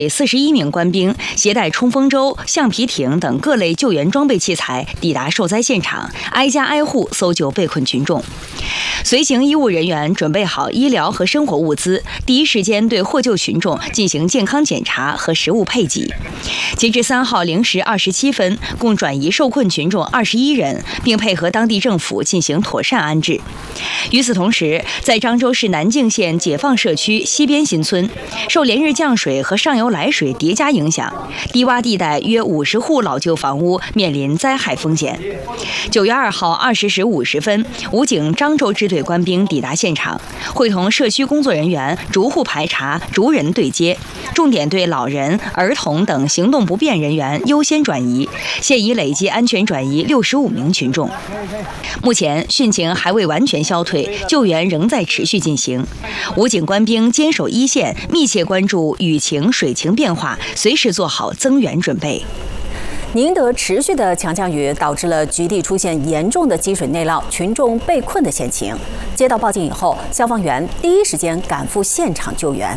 41名官兵携带冲锋舟、橡皮艇等各类救援装备器材抵达受灾现场，挨家挨户搜救被困群众。随行医务人员准备好医疗和生活物资，第一时间对获救群众进行健康检查和食物配给。截至3号0时27分，共转移受困群众21人，并配合当地政府进行妥善安置。与此同时，在漳州市南靖县解放社区西边新村，受连日降水和上游来水叠加影响，低洼地带约50户老旧房屋面临灾害风险。9月2号20时50分，武警漳州支队官兵抵达现场，会同社区工作人员逐户排查、逐人对接，重点对老人、儿童等行动不便人员优先转移，现已累计安全转移65名群众。目前汛情还未完全消退，救援仍在持续进行。武警官兵坚守一线，密切关注雨情、水情变化，随时做好增援准备。 宁德持续的强降雨导致了局地出现严重的积水内涝、群众被困的险情。接到报警以后，消防员第一时间赶赴现场救援。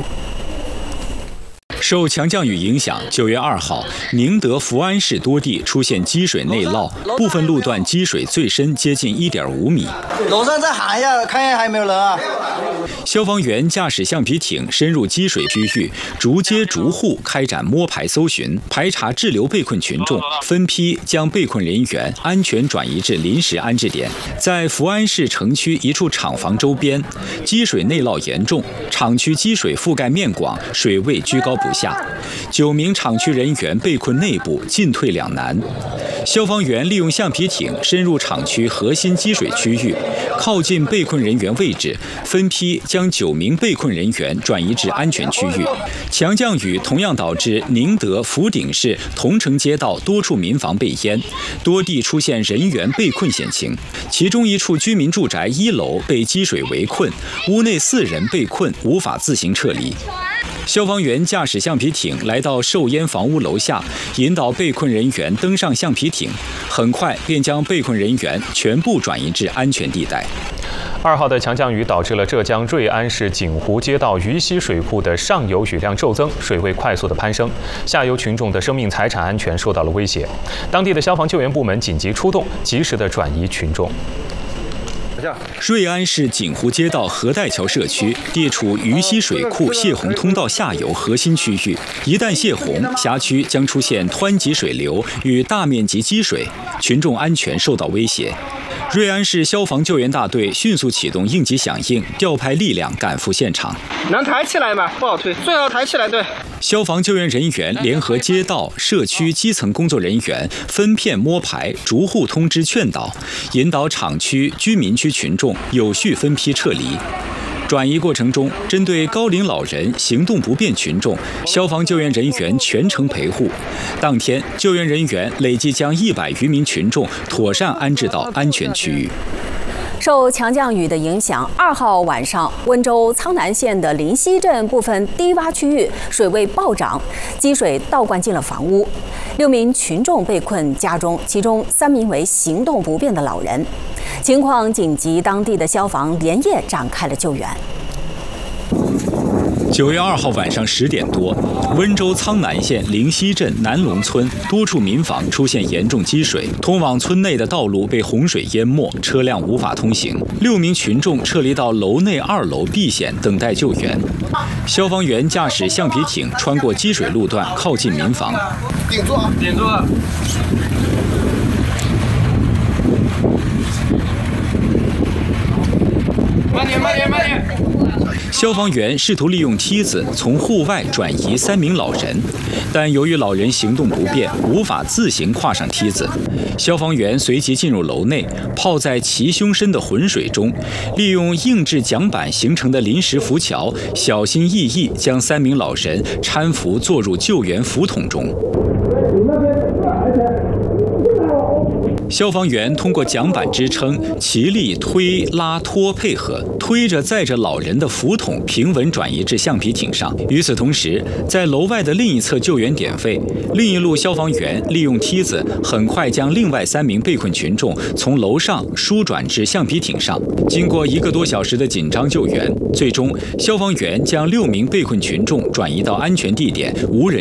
受强降雨影响，9月2号，宁德福安市多地出现积水内涝，部分路段积水最深接近1.5米。 楼上再喊一下，看一下还有没有人啊！ 消防员驾驶橡皮艇深入积水区域，逐街逐户开展摸排搜寻，排查滞留被困群众，分批将被困人员安全转移至临时安置点。在福安市城区一处厂房周边，积水内涝严重，厂区积水覆盖面广，水位居高不下，9名厂区人员被困内部，进退两难。消防员利用橡皮艇深入厂区核心积水区域，靠近被困人员位置，分批将9名被困人员转移至安全区域。强降雨同样导致宁德福鼎市同城街道多处民房被淹，多地出现人员被困险情。其中一处居民住宅1楼被积水围困，屋内4人被困，无法自行撤离。消防员驾驶橡皮艇来到受淹房屋楼下，引导被困人员登上橡皮艇，很快便将被困人员全部转移至安全地带。 2号的强降雨导致了浙江瑞安市景湖街道鱼溪水库的上游雨量骤增，水位快速的攀升，下游群众的生命财产安全受到了威胁。当地的消防救援部门紧急出动，及时的转移群众。 瑞安市景湖街道河岱桥社区地处鱼溪水库泄洪通道下游核心区域，一旦泄洪，辖区将出现湍急水流与大面积积水，群众安全受到威胁。瑞安市消防救援大队迅速启动应急响应，调派力量赶赴现场。 能抬起来吗？不好推，最好抬起来。对。 消防救援人员联合街道、社区基层工作人员，分片摸排，逐户通知劝导，引导厂区、居民区群众有序分批撤离。转移过程中，针对高龄老人、行动不便群众，消防救援人员全程陪护。当天，救援人员累计将100余名群众妥善安置到安全区域。 受强降雨的影响，2号晚上，温州苍南县的临溪镇部分低洼区域水位暴涨，积水倒灌进了房屋，6名群众被困家中，其中3名为行动不便的老人。情况紧急，当地的消防连夜展开了救援。 9月2号晚上10点多，温州苍南县临溪镇南龙村多处民房出现严重积水，通往村内的道路被洪水淹没，车辆无法通行。6名群众撤离到楼内2楼避险，等待救援。消防员驾驶橡皮艇穿过积水路段，靠近民房。 顶住啊！顶住啊！慢点，慢点，慢点！ 消防员试图利用梯子从户外转移3名老人，但由于老人行动不便，无法自行跨上梯子。消防员随即进入楼内，泡在齐胸深的浑水中，利用硬质桨板形成的临时浮桥，小心翼翼将3名老人搀扶坐入救援浮桶中。消防员通过桨板支撑，齐力推拉拖配合，推着载着老人的浮桶平稳转移至橡皮艇上。与此同时，在楼外的另一侧救援点位，另一路消防员利用梯子，很快将另外3名被困群众从楼上疏转至橡皮艇上。经过1个多小时的紧张救援，最终消防员将6名被困群众转移到安全地点，无人